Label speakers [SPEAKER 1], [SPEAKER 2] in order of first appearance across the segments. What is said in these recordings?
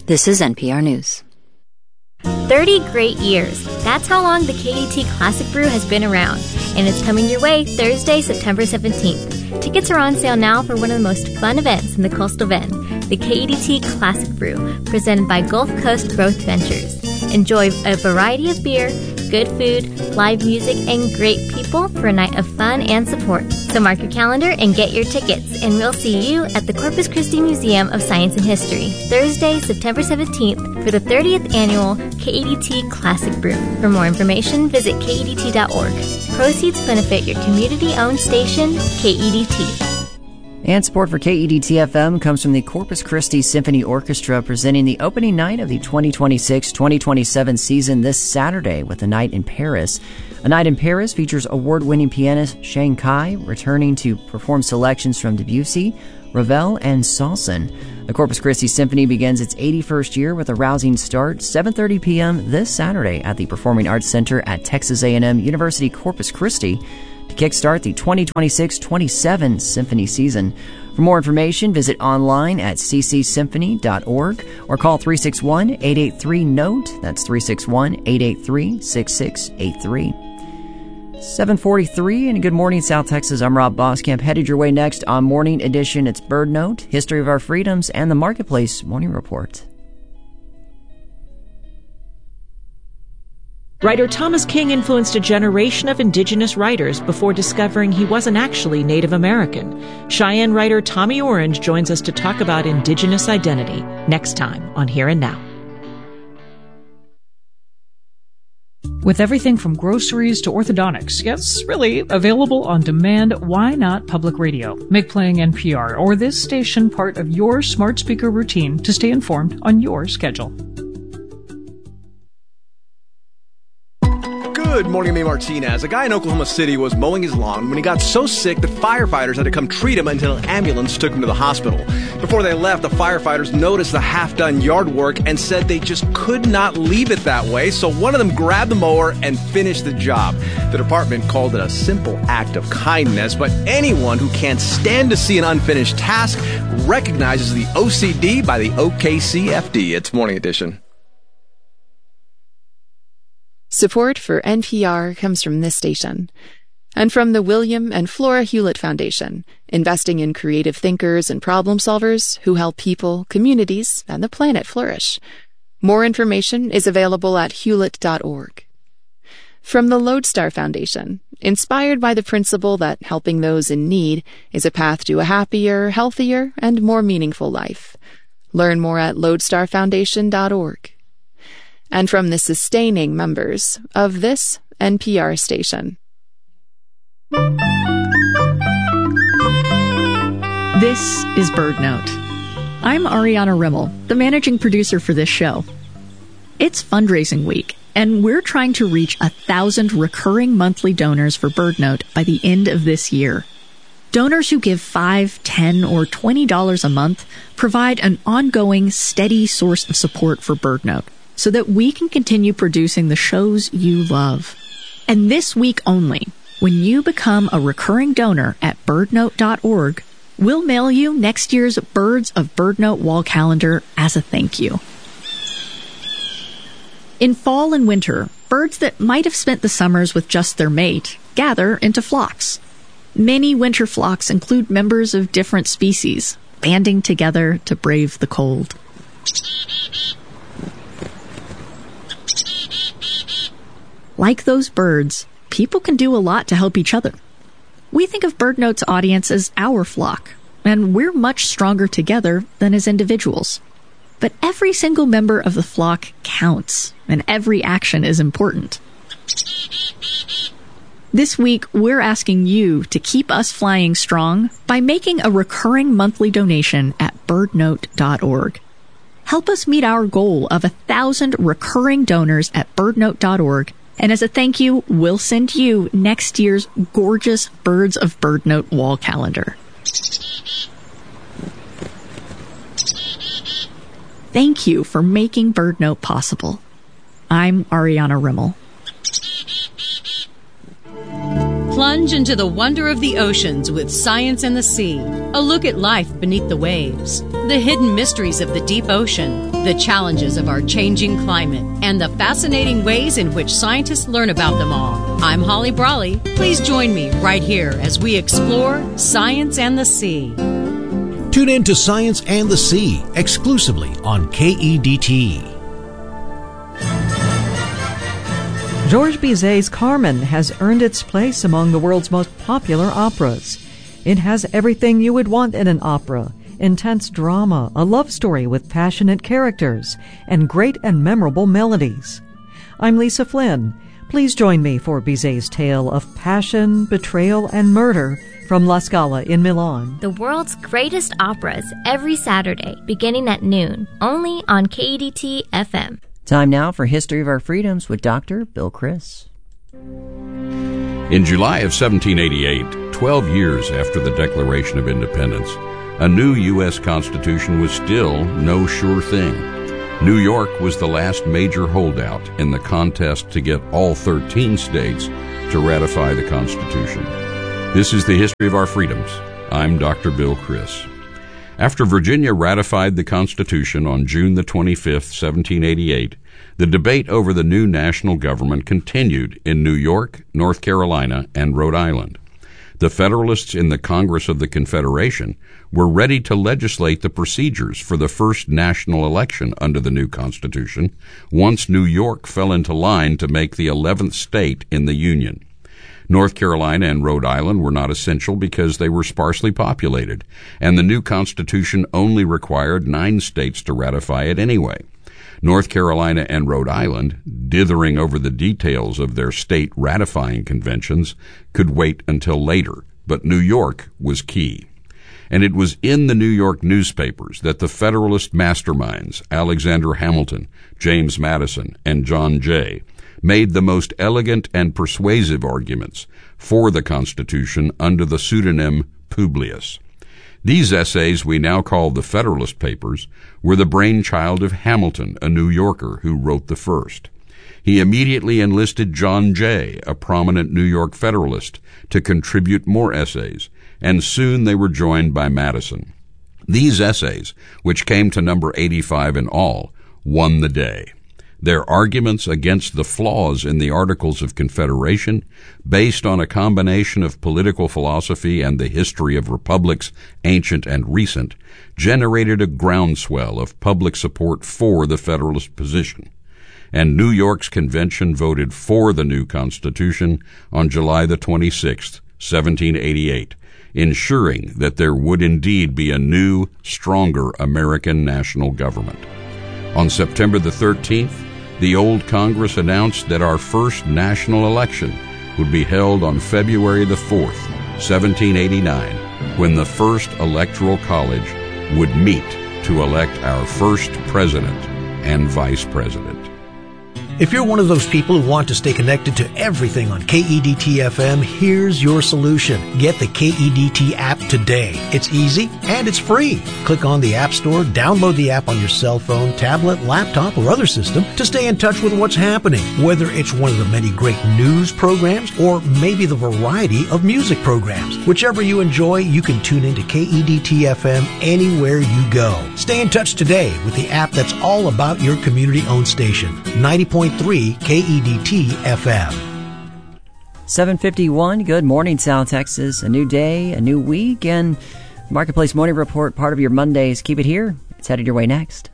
[SPEAKER 1] This is NPR News.
[SPEAKER 2] 30 great years. That's how long the KDT Classic Brew has been around. And it's coming your way Thursday, September 17th. Tickets are on sale now for one of the most fun events in the Coastal Bend, the KDT Classic Brew, presented by Gulf Coast Growth Ventures. Enjoy a variety of beer, good food, live music, and great people for a night of fun and support. So mark your calendar and get your tickets, and we'll see you at the Corpus Christi Museum of Science and History, Thursday, September 17th, for the 30th annual KEDT Classic Brew. For more information, visit KEDT.org. Proceeds benefit your community-owned station, KEDT.
[SPEAKER 3] And support for KEDT-FM comes from the Corpus Christi Symphony Orchestra, presenting the opening night of the 2026-2027 season this Saturday with A Night in Paris. A Night in Paris features award-winning pianist Shang Kai returning to perform selections from Debussy, Ravel, and Salson. The Corpus Christi Symphony begins its 81st year with a rousing start, 7:30 p.m. this Saturday at the Performing Arts Center at Texas A&M University Corpus Christi to kickstart the 2026-27 symphony season. For more information, visit online at ccsymphony.org or call 361-883-NOTE. That's 361-883-6683. 7:43 and good morning, South Texas. I'm Rob Boskamp. Headed your way next on Morning Edition. It's Bird Note, History of Our Freedoms, and the Marketplace Morning Report.
[SPEAKER 4] Writer Thomas King influenced a generation of indigenous writers before discovering he wasn't actually Native American. Cheyenne writer Tommy Orange joins us to talk about indigenous identity next time on Here and Now.
[SPEAKER 5] With everything from groceries to orthodontics, yes, really, available on demand, why not public radio? Make playing NPR or this station part of your smart speaker routine to stay informed on your schedule.
[SPEAKER 6] Good morning, I'm Martinez. A guy in Oklahoma City was mowing his lawn when he got so sick that firefighters had to come treat him until an ambulance took him to the hospital. Before they left, the firefighters noticed the half-done yard work and said they just could not leave it that way, so one of them grabbed the mower and finished the job. The department called it a simple act of kindness, but anyone who can't stand to see an unfinished task recognizes the OCD by the OKCFD. It's Morning Edition.
[SPEAKER 7] Support for NPR comes from this station and from the William and Flora Hewlett Foundation, investing in creative thinkers and problem solvers who help people, communities, and the planet flourish. More information is available at hewlett.org. From the Lodestar Foundation, inspired by the principle that helping those in need is a path to a happier, healthier, and more meaningful life. Learn more at lodestarfoundation.org. And from the sustaining members of this NPR station.
[SPEAKER 8] This is Bird Note. I'm Ariana Rimmel, the managing producer for this show. It's fundraising week, and we're trying to reach 1,000 recurring monthly donors for Bird Note by the end of this year. Donors who give $5, $10, or $20 a month provide an ongoing, steady source of support for Bird Note, so that we can continue producing the shows you love. And this week only, when you become a recurring donor at birdnote.org, we'll mail you next year's Birds of BirdNote wall calendar as a thank you. In fall and winter, birds that might have spent the summers with just their mate gather into flocks. Many winter flocks include members of different species, banding together to brave the cold. Like those birds, people can do a lot to help each other. We think of Bird Note's audience as our flock, and we're much stronger together than as individuals. But every single member of the flock counts, and every action is important. This week, we're asking you to keep us flying strong by making a recurring monthly donation at birdnote.org. Help us meet our goal of 1,000 recurring donors at birdnote.org. And as a thank you, we'll send you next year's gorgeous Birds of BirdNote wall calendar. Thank you for making BirdNote possible. I'm Ariana Rimmel.
[SPEAKER 1] Plunge into the wonder of the oceans with Science and the Sea. A look at life beneath the waves, the hidden mysteries of the deep ocean, the challenges of our changing climate, and the fascinating ways in which scientists learn about them all. I'm Holly Brawley. Please join me right here as we explore Science and the Sea.
[SPEAKER 9] Tune in to Science and the Sea exclusively on KEDT.
[SPEAKER 10] Georges Bizet's Carmen has earned its place among the world's most popular operas. It has everything you would want in an opera: intense drama, a love story with passionate characters, and great and memorable melodies. I'm Lisa Flynn. Please join me for Bizet's tale of passion, betrayal, and murder from La Scala in Milan.
[SPEAKER 2] The world's greatest operas every Saturday, beginning at noon, only on KEDT FM.
[SPEAKER 3] Time now for History of Our Freedoms with Dr. Bill Criss.
[SPEAKER 11] In July of 1788, 12 years after the Declaration of Independence, a new U.S. Constitution was still no sure thing. New York was the last major holdout in the contest to get all 13 states to ratify the Constitution. This is the History of Our Freedoms. I'm Dr. Bill Criss. After Virginia ratified the Constitution on June the 25th, 1788, the debate over the new national government continued in New York, North Carolina, and Rhode Island. The Federalists in the Congress of the Confederation were ready to legislate the procedures for the first national election under the new Constitution once New York fell into line to make the 11th state in the Union. North Carolina and Rhode Island were not essential because they were sparsely populated, and the new Constitution only required 9 states to ratify it anyway. North Carolina and Rhode Island, dithering over the details of their state ratifying conventions, could wait until later, but New York was key. And it was in the New York newspapers that the Federalist masterminds, Alexander Hamilton, James Madison, and John Jay, made the most elegant and persuasive arguments for the Constitution under the pseudonym Publius. These essays we now call the Federalist Papers were the brainchild of Hamilton, a New Yorker who wrote the first. He immediately enlisted John Jay, a prominent New York Federalist, to contribute more essays, and soon they were joined by Madison. These essays, which came to number 85 in all, won the day. Their arguments against the flaws in the Articles of Confederation, based on a combination of political philosophy and the history of republics, ancient and recent, generated a groundswell of public support for the Federalist position. And New York's convention voted for the new Constitution on July the 26th, 1788, ensuring that there would indeed be a new, stronger American national government. On September the 13th, the old Congress announced that our first national election would be held on February the 4th, 1789, when the first electoral college would meet to elect our first president and vice president.
[SPEAKER 9] If you're one of those people who want to stay connected to everything on KEDT-FM, here's your solution. Get the KEDT app today. It's easy and it's free. Click on the App Store, download the app on your cell phone, tablet, laptop, or other system to stay in touch with what's happening, whether it's one of the many great news programs or maybe the variety of music programs. Whichever you enjoy, you can tune into KEDT-FM anywhere you go. Stay in touch today with the app that's all about your community-owned station, 90.3 KEDT-FM.
[SPEAKER 3] 7:51. Good morning, South Texas. A new day, a new week, and Marketplace Morning Report, part of your Mondays. Keep it here. It's headed your way next.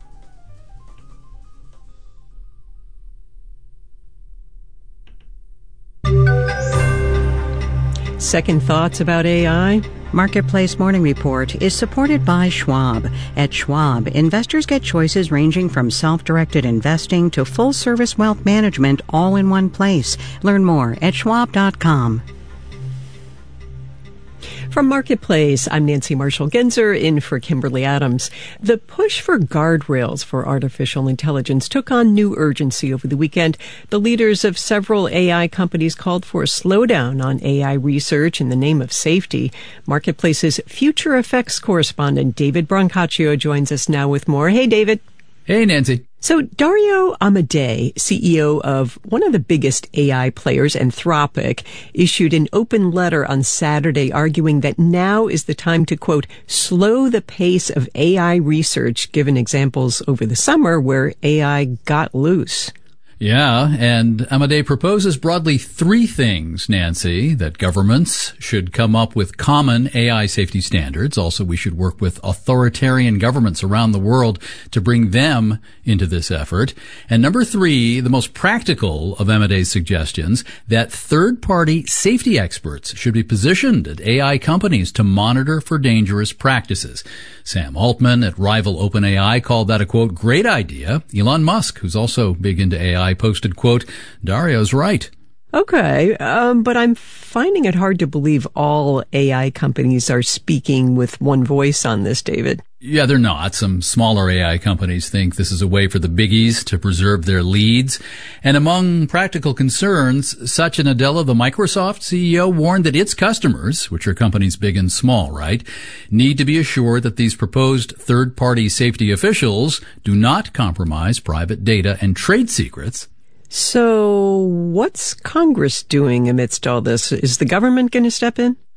[SPEAKER 12] Second thoughts about AI? Marketplace Morning Report is supported by Schwab. At Schwab, investors get choices ranging from self-directed investing to full-service wealth management all in one place. Learn more at schwab.com. From Marketplace, I'm Nancy Marshall-Genzer in for Kimberly Adams. The push for guardrails for artificial intelligence took on new urgency over the weekend. The leaders of several AI companies called for a slowdown on AI research in the name of safety. Marketplace's Future Effects correspondent David Brancaccio joins us now with more. Hey, David.
[SPEAKER 13] Hey, Nancy.
[SPEAKER 12] So Dario Amodei, CEO of one of the biggest AI players, Anthropic, issued an open letter on Saturday arguing that now is the time to, quote, slow the pace of AI research, given examples over the summer where AI got loose.
[SPEAKER 13] Yeah, and Amodei proposes broadly 3 things, Nancy: that governments should come up with common AI safety standards. Also, we should work with authoritarian governments around the world to bring them into this effort. And number 3, the most practical of Amodei's suggestions, that third-party safety experts should be positioned at AI companies to monitor for dangerous practices. Sam Altman at rival OpenAI called that a, quote, great idea. Elon Musk, who's also big into AI, posted, quote, Dario's right.
[SPEAKER 12] Okay, but I'm finding it hard to believe all AI companies are speaking with one voice on this, David.
[SPEAKER 13] Yeah, they're not. Some smaller AI companies think this is a way for the biggies to preserve their leads. And among practical concerns, Satya Nadella, the Microsoft CEO, warned that its customers, which are companies big and small, right, need to be assured that these proposed third-party safety officials do not compromise private data and trade secrets.
[SPEAKER 12] So what's Congress doing amidst all this? Is the government going to step in?